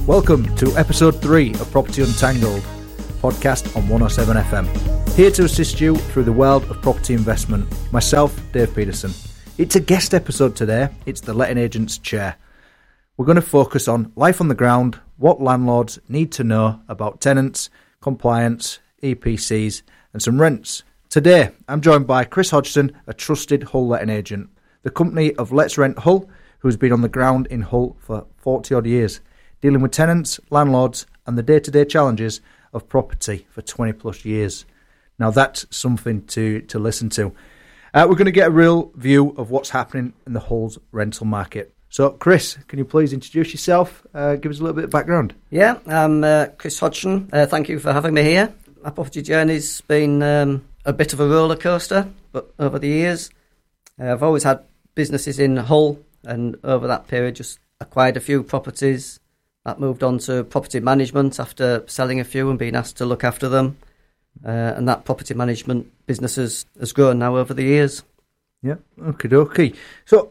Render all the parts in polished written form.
Welcome to episode 3 of Property Untangled, podcast on 107 FM. Here to assist you through the world of property investment, myself, Dave Peterson. It's a guest episode today, it's the letting agent's chair. We're going to focus on life on the ground, what landlords need to know about tenants, compliance, EPCs and some rents. Today, I'm joined by Chris Hodgson, a trusted Hull letting agent. The company of Let's Rent Hull, who has been on the ground in Hull for 40 odd years, dealing with tenants, landlords and the day-to-day challenges of property for 20 plus years. Now that's something to listen to. We're going to get a real view of what's happening in the Hull's rental market. So Chris, can you please introduce yourself, give us a little bit of background? Yeah, I'm Chris Hodgson. Thank you for having me here. My property journey's been a bit of a roller coaster, but over the years I've always had businesses in Hull, and over that period just acquired a few properties. That moved on to property management after selling a few and being asked to look after them. And that property management business has grown now over the years. Yeah, okie. So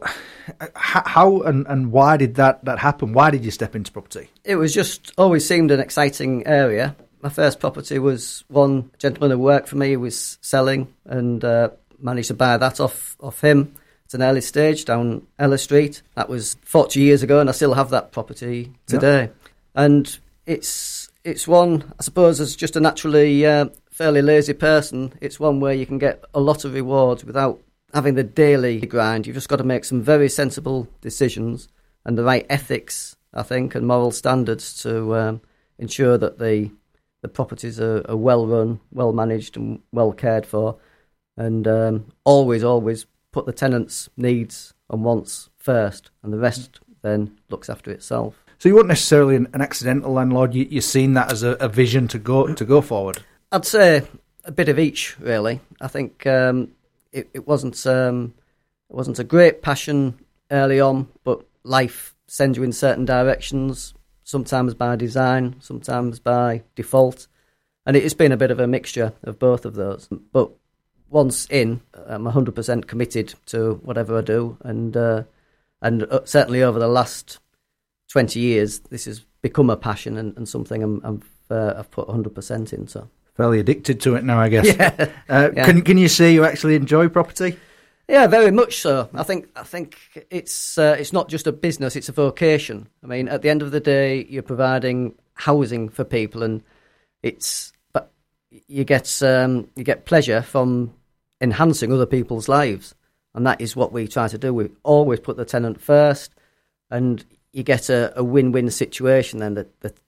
how and why did that happen? Why did you step into property? It was just always seemed an exciting area. My first property was one gentleman who worked for me who was selling, and managed to buy that off him. It's an early stage down Ella Street. That was 40 years ago, and I still have that property today. Yep. And it's one, I suppose, as just a naturally fairly lazy person, it's one where you can get a lot of rewards without having the daily grind. You've just got to make some very sensible decisions and the right ethics, I think, and moral standards to ensure that the properties are well run, well managed and well cared for, and always put the tenants' needs and wants first, and the rest then looks after itself. So you weren't necessarily an accidental landlord. You've seen that as a vision to go forward. I'd say a bit of each, really. I think it wasn't a great passion early on, but life sends you in certain directions. Sometimes by design, sometimes by default, and it's been a bit of a mixture of both of those. But once in, I'm 100% committed to whatever I do, and certainly over the last 20 years, this has become a passion and something I've put 100% into. Fairly addicted to it now, I guess. Yeah. Yeah. Can you say you actually enjoy property? Yeah, very much so. I think it's not just a business; it's a vocation. I mean, at the end of the day, you're providing housing for people, and but you get pleasure from enhancing other people's lives, and that is what we try to do. We always put the tenant first, and you get a win-win situation. Then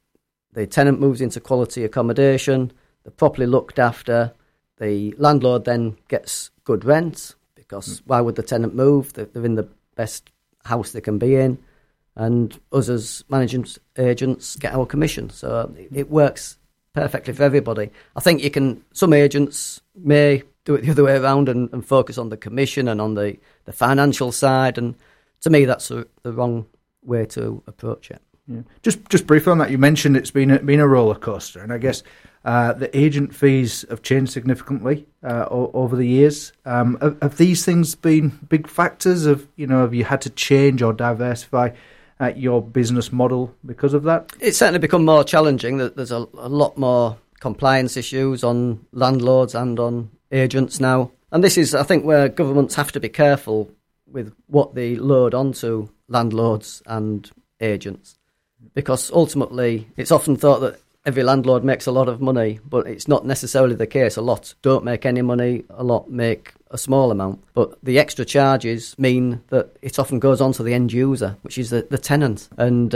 the tenant moves into quality accommodation, they're properly looked after. The landlord then gets good rent, because why would the tenant move? They're in the best house they can be in, and us as managing agents get our commission. So it works perfectly for everybody. I think some agents may do it the other way around and focus on the commission and on the financial side, and to me that's the wrong way to approach it. Yeah. Just briefly on that, you mentioned it's been a roller coaster, and I guess the agent fees have changed significantly over the years. Have these things been big factors? Have you had to change or diversify your business model because of that? It's certainly become more challenging. There's a lot more compliance issues on landlords and on agents now, and this is, I think, where governments have to be careful with what they load onto landlords and agents, because ultimately it's often thought that every landlord makes a lot of money, but it's not necessarily the case. A lot don't make any money, a lot make a small amount. But the extra charges mean that it often goes on to the end user, which is the tenant. And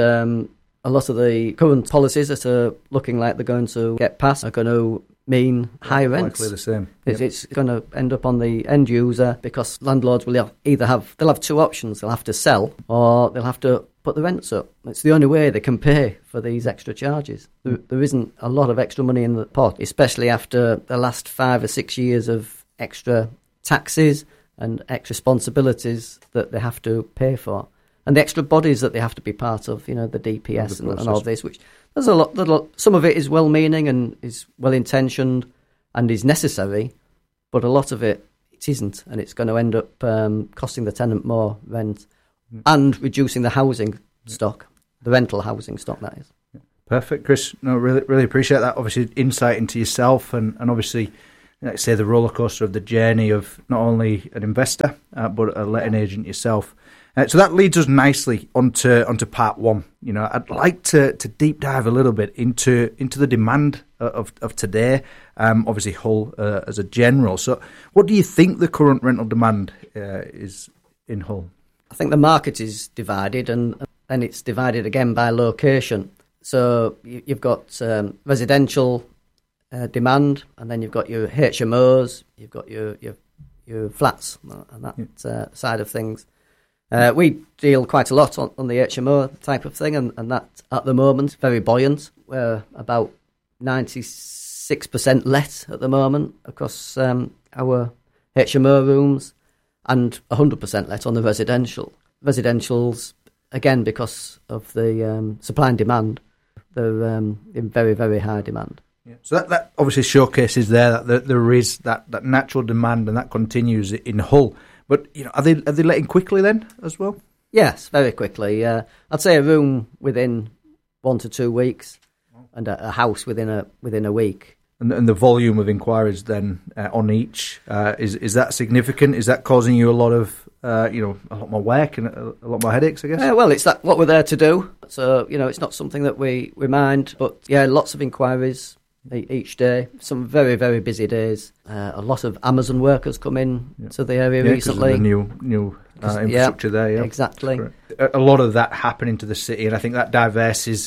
a lot of the current policies that are looking like they're going to get passed are going to mean high rents. Likely the same. Yep. It's going to end up on the end user, because landlords will they'll have two options. They'll have to sell, or they'll have to put the rents up. It's the only way they can pay for these extra charges. There isn't a lot of extra money in the pot, especially after the last 5 or 6 years of extra taxes and extra responsibilities that they have to pay for, and the extra bodies that they have to be part of, the DPS and all this, which there's a lot. Some of it is well-meaning and is well-intentioned and is necessary, but a lot of it isn't, and it's going to end up costing the tenant more rent and reducing the housing stock, the rental housing stock, that is. Perfect, Chris. No, really appreciate that. Obviously, insight into yourself and obviously, like say, the roller coaster of the journey of not only an investor but a letting agent yourself. So that leads us nicely onto part one. I'd like to deep dive a little bit into the demand of today. Obviously, Hull as a general. So, what do you think the current rental demand is in Hull? I think the market is divided, and it's divided again by location. So you've got residential demand, and then you've got your HMOs, you've got your flats, and that side of things. We deal quite a lot on the HMO type of thing, and that at the moment very buoyant. We're about 96% let at the moment across our HMO rooms, and 100% let on the residential. Residentials, again, because of the supply and demand, they're in very, very high demand. Yeah. So that obviously showcases that there is that natural demand, and that continues in Hull. But are they letting quickly then as well? Yes, very quickly. I'd say a room within 1 to 2 weeks, and a house within a week. And the volume of inquiries then on each is that significant? Is that causing you a lot of a lot more work and a lot more headaches, I guess? Well, it's what we're there to do. So it's not something that we mind. But yeah, lots of inquiries each day. Some very, very busy days. A lot of Amazon workers come in to the area recently. The new infrastructure there. Yeah, exactly. A lot of that happening to the city, and I think that diverses.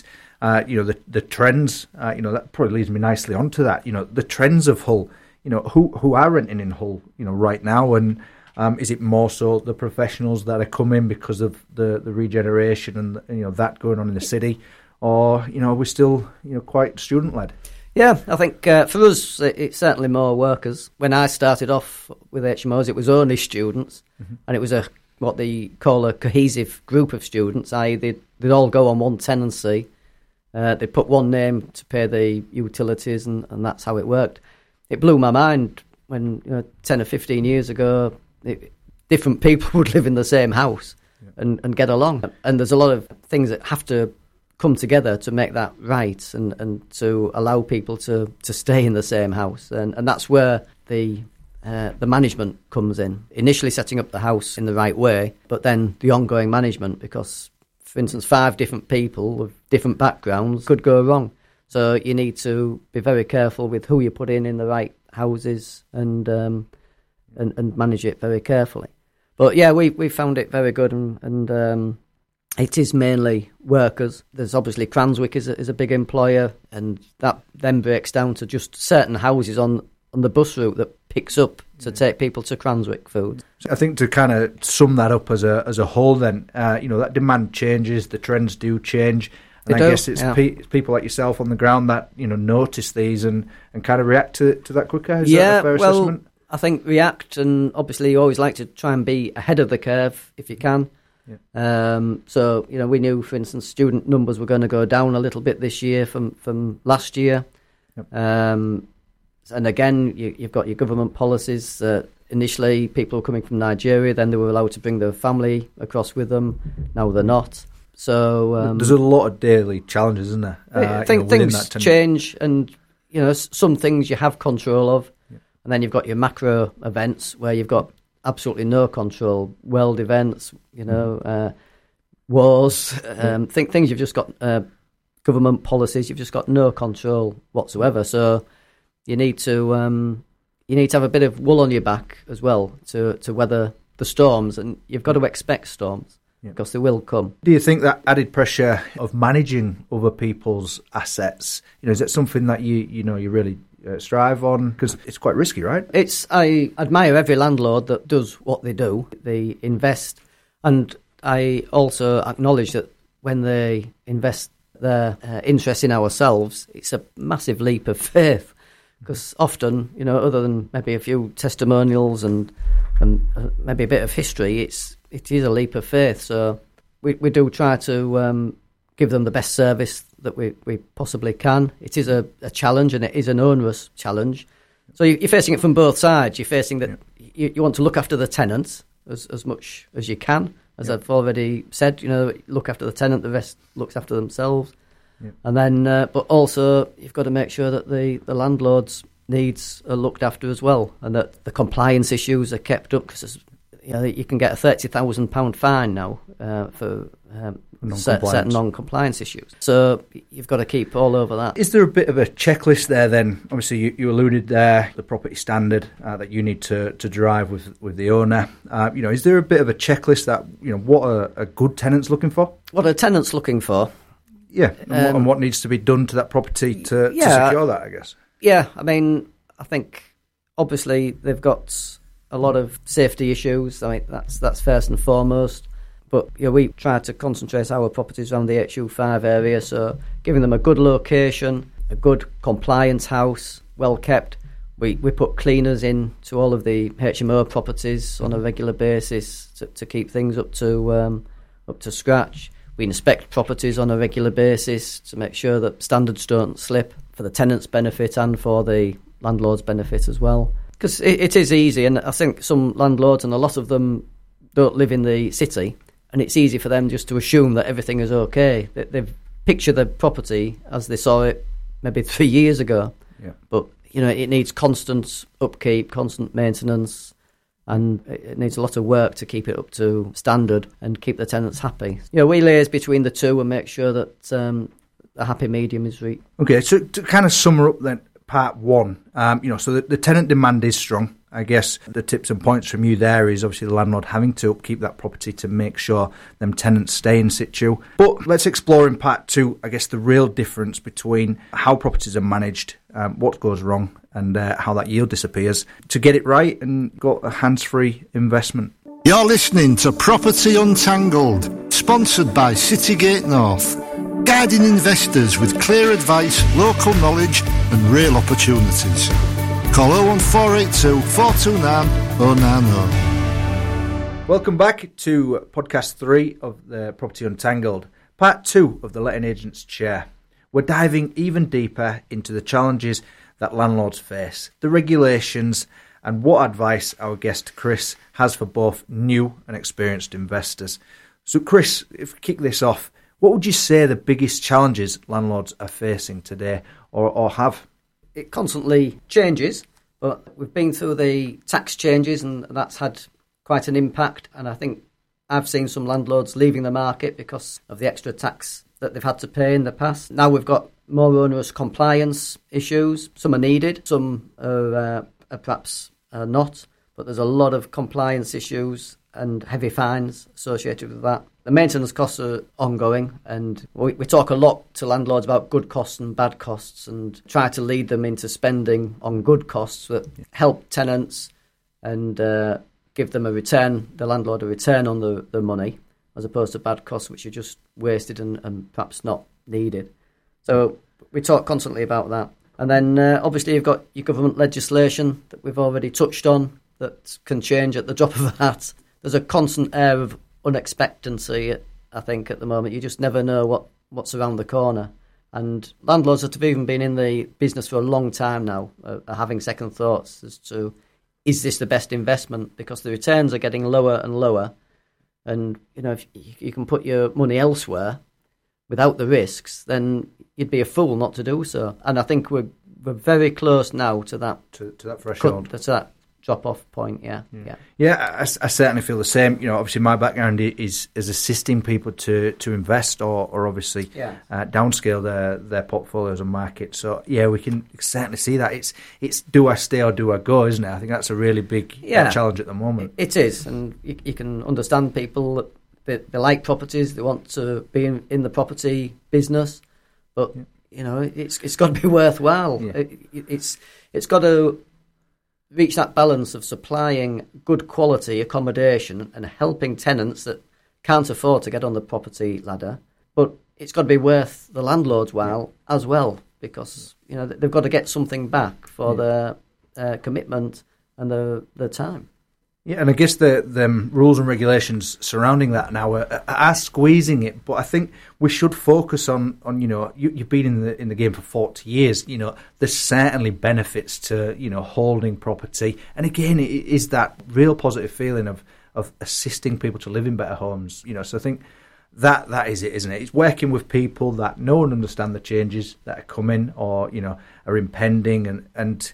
The trends. That probably leads me nicely onto that. The trends of Hull. Who are renting in Hull. Right now, and is it more so the professionals that are coming because of the regeneration and that going on in the city, or are we still quite student led? Yeah, I think for us, it's certainly more workers. When I started off with HMOs, it was only students, and it was what they call a cohesive group of students, i.e. they'd all go on one tenancy. They'd put one name to pay the utilities, and that's how it worked. It blew my mind when 10 or 15 years ago, different people would live in the same house and get along. And there's a lot of things that have to come together to make that right and to allow people to stay in the same house. And that's where the management comes in. Initially setting up the house in the right way, but then the ongoing management, because, for instance, 5 different people with different backgrounds could go wrong. So you need to be very careful with who you put in the right houses and manage it very carefully. But yeah, we found it very good, and it is mainly workers. There's obviously Cranswick is a big employer, and that then breaks down to just certain houses on the bus route that picks up to take people to Cranswick Foods. So I think to kind of sum that up as a whole, then that demand changes, the trends do change, and I guess it's people like yourself on the ground that notice these and kind of react to that quicker. Is that a fair assessment? I think react, and obviously you always like to try and be ahead of the curve if you can. Yeah. So we knew, for instance, student numbers were going to go down a little bit this year from last year. Yep. And again, you've got your government policies. Initially, people were coming from Nigeria, then they were allowed to bring their family across with them. Now they're not. So there's a lot of daily challenges, isn't there? Things change, and some things you have control of, and then you've got your macro events where you've got absolutely no control. World events, wars, things you've just got government policies. You've just got no control whatsoever. So you need to have a bit of wool on your back as well to weather the storms, and you've got to expect storms. Because they will come. Do you think that added pressure of managing other people's assets, is that something that you really strive on? Because it's quite risky, right? I admire every landlord that does what they do. They invest, and I also acknowledge that when they invest their interest in ourselves, it's a massive leap of faith. Because often, other than maybe a few testimonials and maybe a bit of history, it is a leap of faith. So we do try to give them the best service that we possibly can. It is a challenge, and it is an onerous challenge. So you're facing it from both sides. You're facing that you want to look after the tenants as much as you can. As I've already said, look after the tenant, the rest looks after themselves. Yeah. And then, but also you've got to make sure that the landlord's needs are looked after as well, and that the compliance issues are kept up, because you can get a £30,000 fine now for certain non-compliance issues. So you've got to keep all over that. Is there a bit of a checklist there then? Obviously, you alluded there, the property standard that you need to drive with the owner. Is there a bit of a checklist that, what are good tenants looking for? What are tenants looking for? Yeah, and what needs to be done to that property to secure that, I guess? Yeah, I mean, I think obviously they've got a lot of safety issues. I mean, that's first and foremost. But we try to concentrate our properties around the HU5 area, so giving them a good location, a good compliance house, well kept. We put cleaners in to all of the HMO properties on a regular basis to keep things up to scratch. We inspect properties on a regular basis to make sure that standards don't slip, for the tenant's benefit and for the landlord's benefit as well. Because it is easy, and I think some landlords, and a lot of them don't live in the city, and it's easy for them just to assume that everything is okay. They've pictured the property as they saw it maybe 3 years ago. Yeah. But, it needs constant upkeep, constant maintenance, and it needs a lot of work to keep it up to standard and keep the tenants happy. We liaise between the two and make sure that a happy medium is reached. Okay, so to kind of sum up then, part one, so the tenant demand is strong. I guess the tips and points from you there is obviously the landlord having to upkeep that property to make sure them tenants stay in situ. But let's explore in part two, I guess, the real difference between how properties are managed, what goes wrong, and how that yield disappears, to get it right and got a hands-free investment. You're listening to Property Untangled, sponsored by Citygate North, guiding investors with clear advice, local knowledge and real opportunities. Call 01482 429 090. Welcome back to podcast 3 of the Property Untangled, part 2 of the Letting Agent's Chair. We're diving even deeper into the challenges that landlords face, the regulations, and what advice our guest Chris has for both new and experienced investors. So Chris, if we kick this off, what would you say the biggest challenges landlords are facing today or have? It constantly changes, but we've been through the tax changes and that's had quite an impact, and I think I've seen some landlords leaving the market because of the extra tax that they've had to pay in the past. Now we've got more onerous compliance issues. Some are needed, some are perhaps not, but there's a lot of compliance issues and heavy fines associated with that. The maintenance costs are ongoing, and we talk a lot to landlords about good costs and bad costs and try to lead them into spending on good costs that help tenants and give them the landlord a return on the money, as opposed to bad costs which are just wasted and perhaps not needed. So we talk constantly about that. And then obviously you've got your government legislation that we've already touched on that can change at the drop of a hat. There's a constant air of unexpectancy, I think, at the moment. You just never know what's around the corner. And landlords that have even been in the business for a long time now are having second thoughts as to, is this the best investment? Because the returns are getting lower and lower. And, if you can put your money elsewhere without the risks, then you'd be a fool not to do so. And I think we're very close now to that. To that threshold. To that drop-off point, yeah. I certainly feel the same. Obviously my background is assisting people to invest or obviously downscale their portfolios and markets. So we can certainly see that it's do I stay or do I go, isn't it? I think that's a really big challenge at the moment. It is, and you can understand people that they like properties, they want to be in the property business, but it's got to be worthwhile. It's got to reach that balance of supplying good quality accommodation and helping tenants that can't afford to get on the property ladder, but it's got to be worth the landlord's while as well, because they've got to get something back for their commitment and their time. Yeah, and I guess the rules and regulations surrounding that now are squeezing it. But I think we should focus on you've been in the game for 40 years. There's certainly benefits to holding property, and again, it is that real positive feeling of assisting people to live in better homes. So I think that is it, isn't it? It's working with people that know and understand the changes that are coming or, are impending, and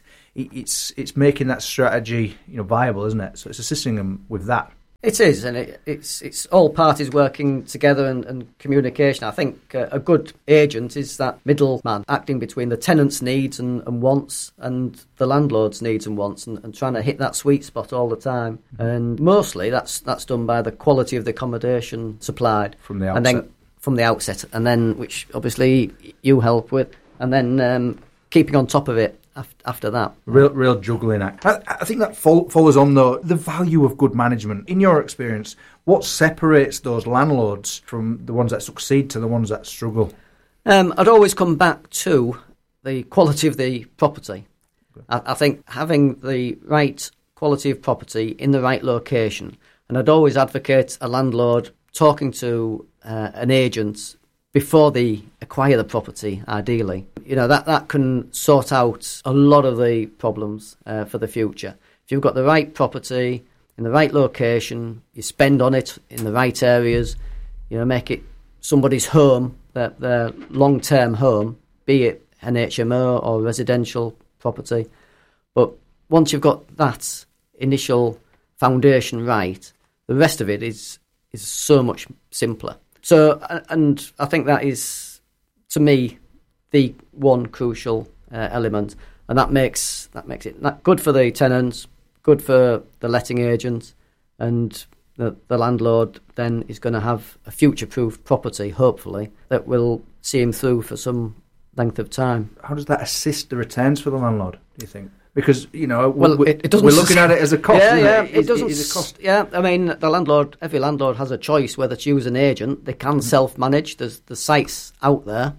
it's making that strategy, viable, isn't it? So it's assisting them with that. It is, and it's all parties working together and communication. I think a good agent is that middleman acting between the tenant's needs and wants and the landlord's needs and wants, and trying to hit that sweet spot all the time. And mostly that's done by the quality of the accommodation supplied from the outset. And then from the outset, and then which obviously you help with, and then keeping on top of it. After that, real juggling act. I think that follows on, though, the value of good management. In your experience, what separates those landlords from the ones that succeed to the ones that struggle? I'd always come back to the quality of the property. Okay. I think having the right quality of property in the right location, and I'd always advocate a landlord talking to an agent before they acquire the property, ideally. That can sort out a lot of the problems for the future. If you've got the right property in the right location, you spend on it in the right areas, make it somebody's home, their long-term home, be it an HMO or residential property. But once you've got that initial foundation right, the rest of it is so much simpler. So, and I think that is, to me, the one crucial element, and that makes it good for the tenants, good for the letting agent, and the landlord then is going to have a future-proof property, hopefully, that will see him through for some length of time. How does that assist the returns for the landlord, do you think? Because, it doesn't, we're looking at it as a cost, it doesn't. It's a cost. Yeah, I mean, every landlord has a choice whether to use an agent. They can self-manage. There's sites out there,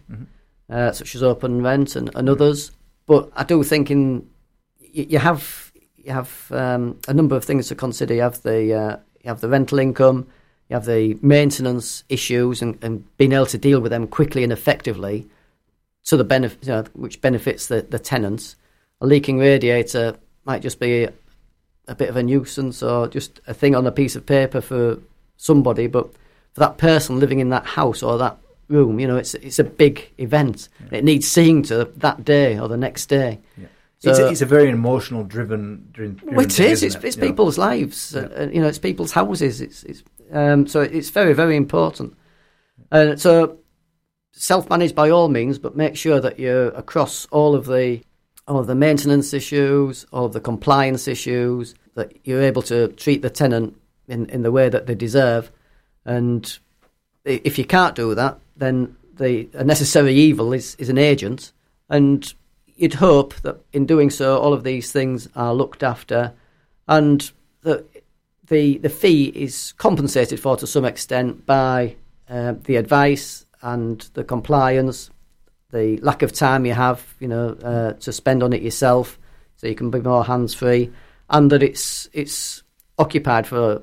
such as Open Rent and others. But I do think you have a number of things to consider. You have the rental income, you have the maintenance issues, and being able to deal with them quickly and effectively to the benefit, which benefits the tenants. A leaking radiator might just be a bit of a nuisance or just a thing on a piece of paper for somebody, but for that person living in that house or that room, it's a big event. Yeah. It needs seeing to that day or the next day. Yeah. So, it's a very emotional driven it is. It's people's lives. Yeah. It's people's houses. So it's very, very important. And so self-manage by all means, but make sure that you're across all of the maintenance issues, all of the compliance issues, that you're able to treat the tenant in the way that they deserve. And if you can't do that, then a necessary evil is an agent. And you'd hope that in doing so, all of these things are looked after, and that the fee is compensated for to some extent by the advice and the compliance, the lack of time you have, to spend on it yourself, so you can be more hands-free, and that it's occupied for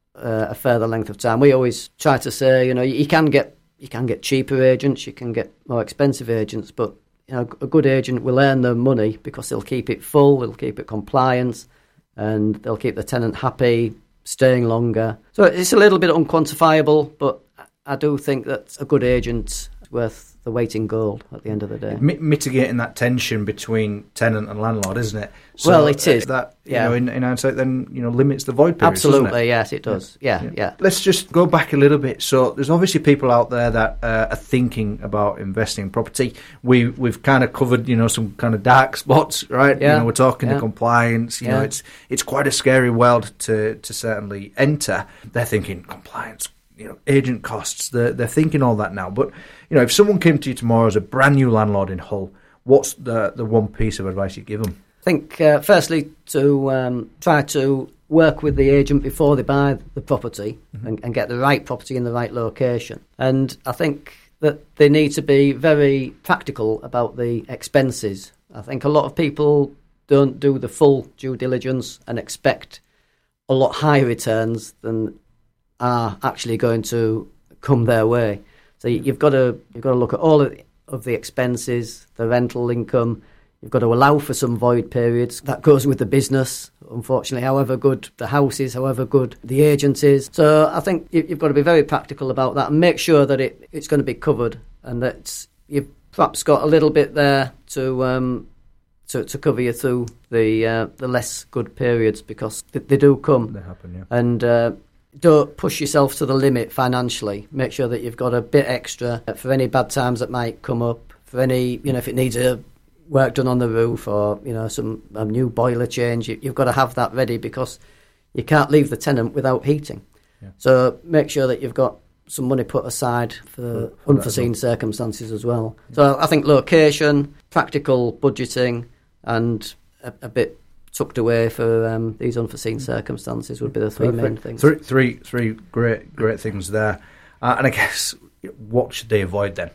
a further length of time. We always try to say, you can get cheaper agents, you can get more expensive agents, but a good agent will earn their money because they'll keep it full, they'll keep it compliant, and they'll keep the tenant happy, staying longer. So it's a little bit unquantifiable, but I do think that a good agent is worth the weight in gold at the end of the day. Mitigating that tension between tenant and landlord, isn't it? So well, it is. That, in hindsight, then, limits the void period. Absolutely, yes, it does. Yeah. Let's just go back a little bit. So there's obviously people out there that are thinking about investing in property. We've kind of covered, some kind of dark spots, right? Yeah. We're talking the compliance. It's quite a scary world to certainly enter. They're thinking compliance, agent costs, they're thinking all that now. But, if someone came to you tomorrow as a brand new landlord in Hull, what's the one piece of advice you give them? I think, firstly, to try to work with the agent before they buy the property and get the right property in the right location. And I think that they need to be very practical about the expenses. I think a lot of people don't do the full due diligence and expect a lot higher returns than are actually going to come their way. So you've got to look at all of the expenses, the rental income. You've got to allow for some void periods. That goes with the business, unfortunately, however good the house is, however good the agent is. So I think you've got to be very practical about that and make sure that it's going to be covered and that you've perhaps got a little bit there to cover you through the less good periods, because they do come. They happen, yeah. And don't push yourself to the limit financially. Make sure that you've got a bit extra for any bad times that might come up, for any, if it needs work done on the roof or, a new boiler change. You've got to have that ready, because you can't leave the tenant without heating. Yeah. So make sure that you've got some money put aside for unforeseen circumstances as well. Yeah. So I think location, practical budgeting, and a bit tucked away for these unforeseen circumstances would be the three main things. Three great things there. And I guess, what should they avoid then?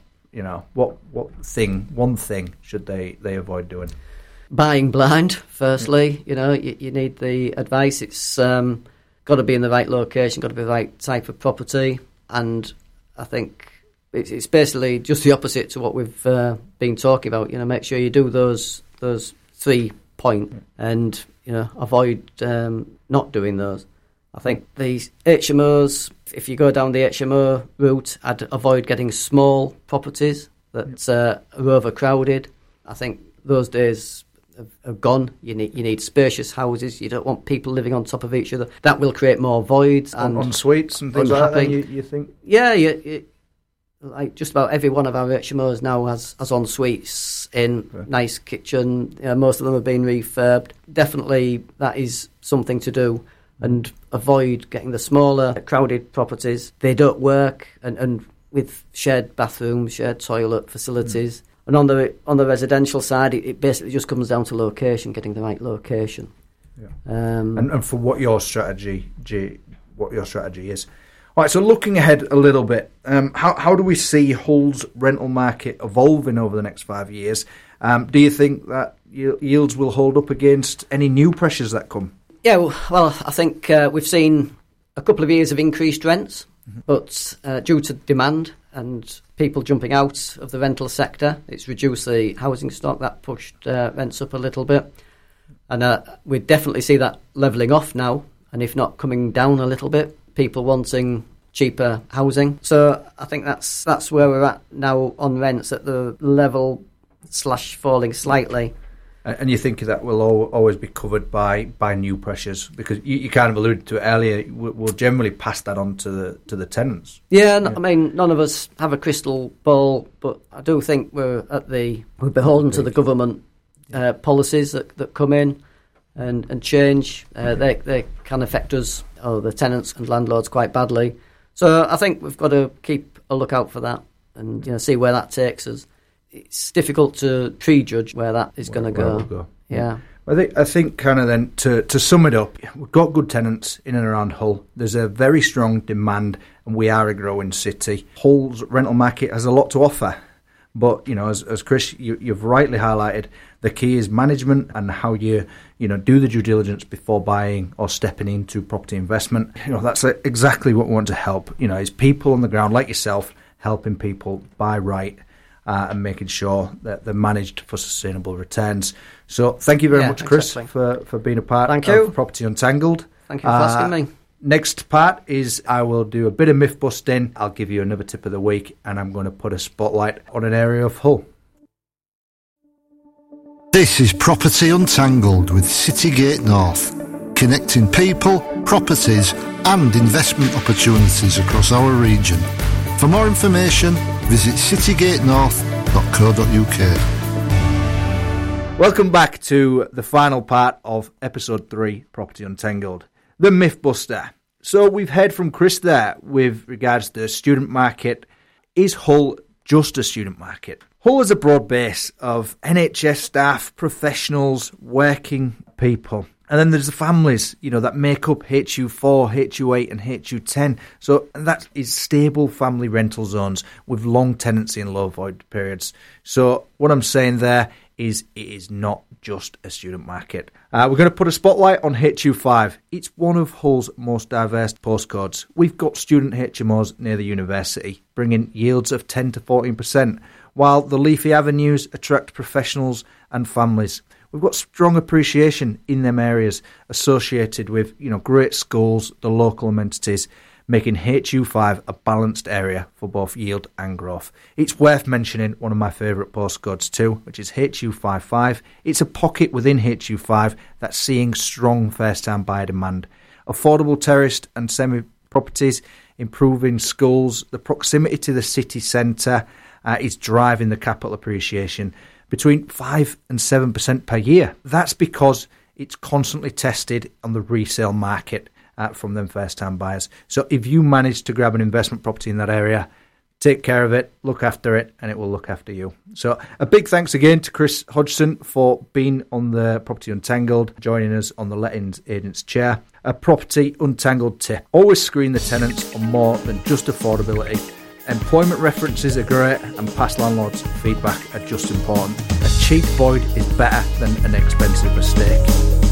One thing should they avoid doing? Buying blind, firstly. You need the advice. It's got to be in the right location, got to be the right type of property. And I think it's basically just the opposite to what we've been talking about. Make sure you do those 3 points and, avoid not doing those. I think these HMOs, if you go down the HMO route, I'd avoid getting small properties that are overcrowded. I think those days have gone. You need spacious houses. You don't want people living on top of each other. That will create more voids. And on suites and things like that, you think? Yeah, like just about every one of our HMOs now has en suites in, nice kitchen. Most of them have been refurbed. Definitely that is something to do. And avoid getting the smaller, crowded properties. They don't work, and with shared bathrooms, shared toilet facilities. And on the residential side, it basically just comes down to location, getting the right location. Yeah. And for what your strategy is. All right, so looking ahead a little bit, how do we see Hull's rental market evolving over the next 5 years? Do you think that yields will hold up against any new pressures that come? Yeah, well, I think we've seen a couple of years of increased rents, but due to demand and people jumping out of the rental sector, it's reduced the housing stock. That pushed rents up a little bit. And we definitely see that levelling off now, and if not coming down a little bit, people wanting cheaper housing. So I think that's where we're at now on rents, at the level / falling slightly. And you think that will always be covered by new pressures, because you kind of alluded to it earlier. We'll generally pass that on to the tenants. Yeah, I mean, none of us have a crystal ball, but I do think we're beholden to the government policies that come in and change. They can affect us, or the tenants and landlords, quite badly. So I think we've got to keep a lookout for that and see where that takes us. It's difficult to prejudge where that is going to go. Yeah. I think kind of then to sum it up, we've got good tenants in and around Hull. There's a very strong demand, and we are a growing city. Hull's rental market has a lot to offer, but as Chris, you've rightly highlighted, the key is management and how you do the due diligence before buying or stepping into property investment. That's exactly what we want to help. Is people on the ground like yourself helping people buy right. And making sure that they're managed for sustainable returns. So thank you very much, Chris, for being a part of Property Untangled. Thank you for asking me. Next part is I will do a bit of myth busting. I'll give you another tip of the week, and I'm going to put a spotlight on an area of Hull. This is Property Untangled with Citygate North, connecting people, properties and investment opportunities across our region. For more information, visit citygatenorth.co.uk. Welcome back to the final part of episode 3, Property Untangled, the Mythbuster. So we've heard from Chris there with regards to the student market. Is Hull just a student market? Hull is a broad base of NHS staff, professionals, working people. And then there's the families, that make up HU4, HU8 and HU10. So that is stable family rental zones with long tenancy and low void periods. So what I'm saying there is it is not just a student market. We're going to put a spotlight on HU5. It's one of Hull's most diverse postcodes. We've got student HMOs near the university, bringing yields of 10 to 14%, while the leafy avenues attract professionals and families. We've got strong appreciation in them areas associated with, great schools, the local amenities, making HU5 a balanced area for both yield and growth. It's worth mentioning one of my favourite postcodes too, which is HU55. It's a pocket within HU5 that's seeing strong first-time buyer demand. Affordable terraced and semi-properties, improving schools, the proximity to the city centre is driving the capital appreciation between 5 and 7% per year. That's because it's constantly tested on the resale market from them first-time buyers. So if you manage to grab an investment property in that area, take care of it, look after it, and it will look after you. So a big thanks again to Chris Hodgson for being on the Property Untangled, joining us on the Lettings Agents Chair. A Property Untangled tip: always screen the tenants on more than just affordability. Employment references are great, and past landlords' feedback are just important. A cheap void is better than an expensive mistake.